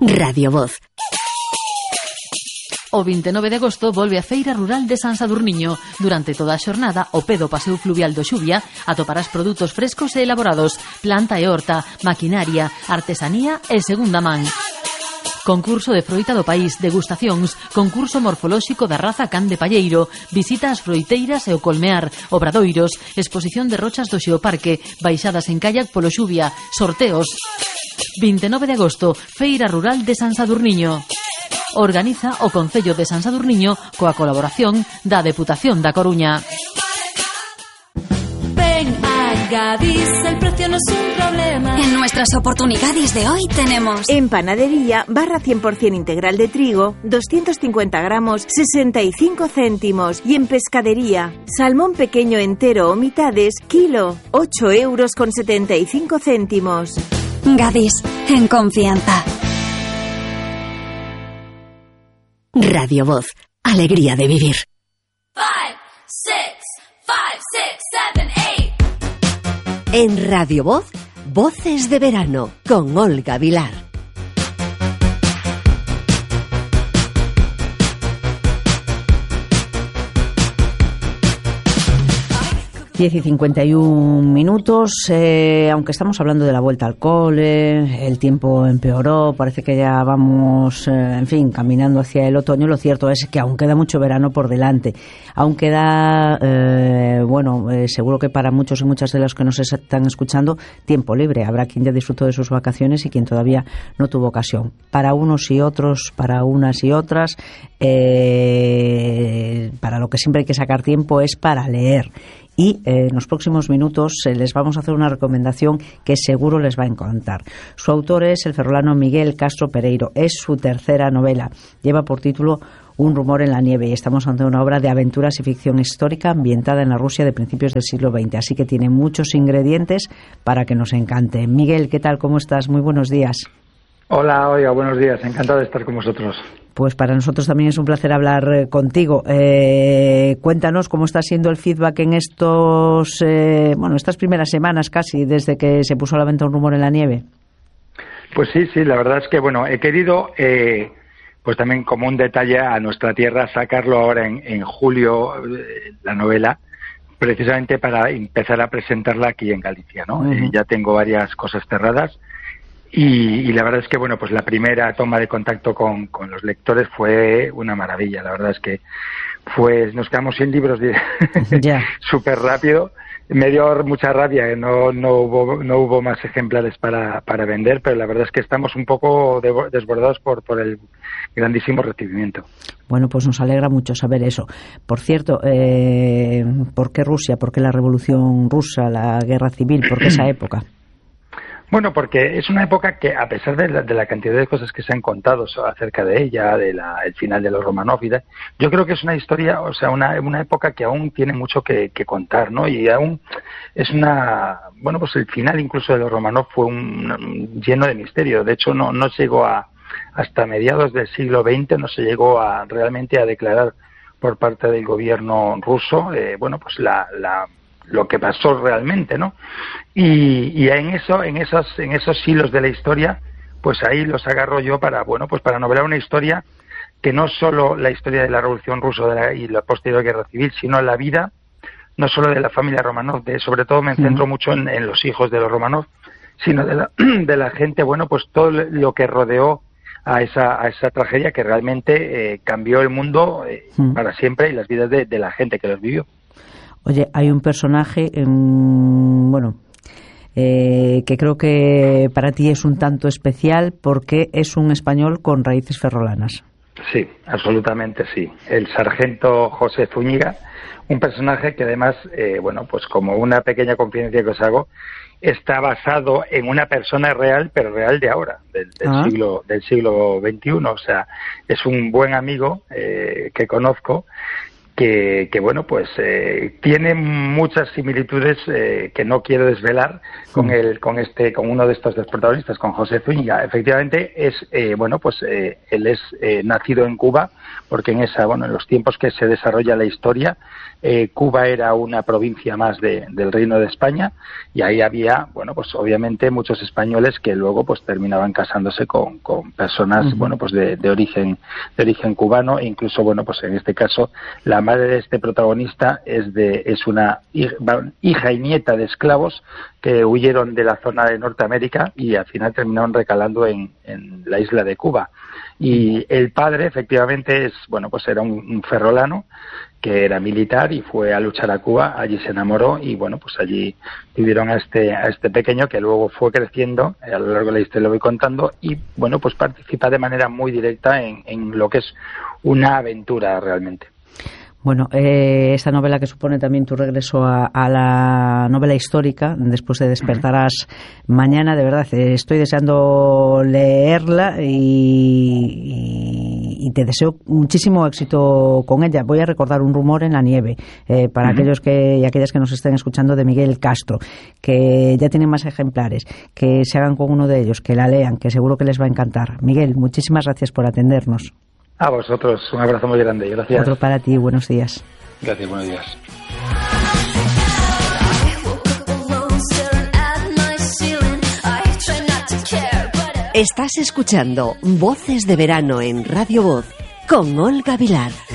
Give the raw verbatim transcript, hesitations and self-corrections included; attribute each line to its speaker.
Speaker 1: Radio Voz.
Speaker 2: O vinte e nove de agosto volve a Feira Rural de San Sadurniño. Durante toda a xornada, o pé do Paseo Fluvial do Xubia atoparás produtos frescos e elaborados, planta e horta, maquinaria, artesanía e segunda man. Concurso de froita do país, degustacións, concurso morfolóxico da raza can de palleiro, visita ás froiteiras e o colmear, obradoiros, exposición de rochas do Xeoparque, baixadas en kayak polo Xubia, sorteos. vinte e nove de agosto, Feira Rural de San Sadurniño. Organiza o Concello de San Sadurniño coa colaboración da Deputación da Coruña.
Speaker 3: Ven a Gadis, el precio no es un problema.
Speaker 1: En nuestras oportunidades de hoy tenemos:
Speaker 4: en panadería, barra cien por ciento integral de trigo, doscientos cincuenta gramos, sesenta y cinco céntimos. Y en pescadería, salmón pequeño entero o mitades, kilo, ocho euros con setenta y cinco céntimos.
Speaker 1: Gadis, en confianza. Radio Voz, alegría de vivir.
Speaker 3: Five, six, five, six, seven, eight.
Speaker 1: En Radio Voz, Voces de Verano, con Olga Vilar.
Speaker 5: diez y cincuenta y un minutos, eh, aunque estamos hablando de la vuelta al cole, el tiempo empeoró, parece que ya vamos, eh, en fin, caminando hacia el otoño. Lo cierto es que aún queda mucho verano por delante, aún queda, eh, bueno, eh, seguro que para muchos y muchas de los que nos están escuchando, tiempo libre. Habrá quien ya disfrutó de sus vacaciones y quien todavía no tuvo ocasión. Para unos y otros, para unas y otras, eh, para lo que siempre hay que sacar tiempo es para leer. Y eh, en los próximos minutos eh, les vamos a hacer una recomendación que seguro les va a encantar. Su autor es el ferrolano Miguel Castro Pereiro. Es su tercera novela. Lleva por título Un rumor en la nieve y estamos ante una obra de aventuras y ficción histórica ambientada en la Rusia de principios del siglo veinte. Así que tiene muchos ingredientes para que nos encante. Miguel, ¿qué tal? ¿Cómo estás? Muy buenos días.
Speaker 6: Hola, oiga, buenos días. Encantado de estar con vosotros.
Speaker 5: Pues para nosotros también es un placer hablar eh, contigo. Eh, cuéntanos cómo está siendo el feedback en estos, eh, bueno, estas primeras semanas casi desde que se puso a la venta Un rumor en la nieve.
Speaker 6: Pues sí, sí, la verdad es que, bueno, he querido, eh, pues también como un detalle a nuestra tierra, sacarlo ahora en, en julio, eh, la novela, precisamente para empezar a presentarla aquí en Galicia, ¿no? Uh-huh. Eh, ya tengo varias cosas cerradas. Y, y la verdad es que, bueno, pues la primera toma de contacto con, con los lectores fue una maravilla. La verdad es que pues nos quedamos sin libros de
Speaker 5: yeah.
Speaker 6: súper rápido. Me dio mucha rabia que no, no hubo no hubo más ejemplares para, para vender, pero la verdad es que estamos un poco de, desbordados por, por el grandísimo recibimiento.
Speaker 5: Bueno, pues nos alegra mucho saber eso. Por cierto, eh, ¿por qué Rusia? ¿Por qué la Revolución Rusa, la Guerra Civil? ¿Por qué esa época?
Speaker 6: Bueno, porque es una época que, a pesar de la, de la cantidad de cosas que se han contado acerca de ella, de la, el final de los Romanov y de, yo creo que es una historia, o sea, una, una época que aún tiene mucho que, que contar, ¿no? Y aún es una, bueno, pues el final incluso de los Romanov fue un, un, lleno de misterio. De hecho, no, no llegó a, hasta mediados del siglo veinte, no se llegó a realmente a declarar por parte del gobierno ruso, eh, bueno, pues la, la lo que pasó realmente, ¿no? Y, y en eso, en esos, en esos hilos de la historia, pues ahí los agarro yo para, bueno, pues para novelar una historia que no solo la historia de la Revolución Rusa de la, y la posterior Guerra Civil, sino la vida, no solo de la familia Romanov, de, sobre todo me centro mucho en, en los hijos de los Romanov, sino de la, de la gente, bueno, pues todo lo que rodeó a esa, a esa tragedia que realmente eh, cambió el mundo eh, mm. para siempre y las vidas de, de la gente que los vivió.
Speaker 5: Oye, hay un personaje, eh, bueno, eh, que creo que para ti es un tanto especial porque es un español con raíces ferrolanas.
Speaker 6: Sí, absolutamente sí. El sargento José Zúñiga, un personaje que además, eh, bueno, pues como una pequeña confidencia que os hago, está basado en una persona real, pero real de ahora, del, del ah. siglo del siglo veintiuno. O sea, es un buen amigo eh, que conozco, que, que bueno, pues eh, tiene muchas similitudes eh, que no quiero desvelar con el, con este, con uno de estos dos protagonistas, con José Zúñiga. Efectivamente es, eh, bueno, pues eh, él es eh, nacido en Cuba, porque en esa, bueno, en los tiempos que se desarrolla la historia, eh, Cuba era una provincia más de, del Reino de España, y ahí había, bueno, pues obviamente muchos españoles que luego pues terminaban casándose con, con personas, uh-huh. bueno, pues de, de origen, de origen cubano, e incluso, bueno, pues en este caso la madre de este protagonista es de es una hija y nieta de esclavos que huyeron de la zona de Norteamérica y al final terminaron recalando en, en la isla de Cuba. Y el padre, efectivamente, es bueno, pues era un, un ferrolano que era militar y fue a luchar a Cuba. Allí se enamoró y bueno, pues allí tuvieron a este a este pequeño que luego fue creciendo, a lo largo de la historia lo voy contando, y bueno, pues participa de manera muy directa en, en lo que es una aventura realmente.
Speaker 5: Bueno, eh, esta novela que supone también tu regreso a, a la novela histórica, después de Despertarás mañana, de verdad, eh, estoy deseando leerla y, y, y te deseo muchísimo éxito con ella. Voy a recordar Un rumor en la nieve, eh, para uh-huh. aquellos que y aquellas que nos estén escuchando, de Miguel Castro, que ya tienen más ejemplares, que se hagan con uno de ellos, que la lean, que seguro que les va a encantar. Miguel, muchísimas gracias por atendernos.
Speaker 6: A vosotros, un abrazo muy grande, gracias.
Speaker 5: Otro para ti, buenos días.
Speaker 6: Gracias, buenos días.
Speaker 1: Estás escuchando Voces de Verano en Radio Voz con Olga Vilar.